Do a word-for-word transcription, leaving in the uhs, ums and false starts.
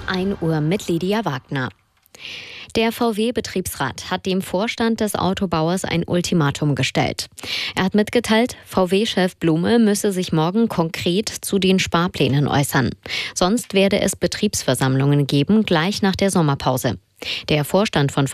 ein Uhr mit Lydia Wagner. Der V W-Betriebsrat hat dem Vorstand des Autobauers ein Ultimatum gestellt. Er hat mitgeteilt, V W-Chef Blume müsse sich morgen konkret zu den Sparplänen äußern. Sonst werde es Betriebsversammlungen geben, gleich nach der Sommerpause. Der Vorstand von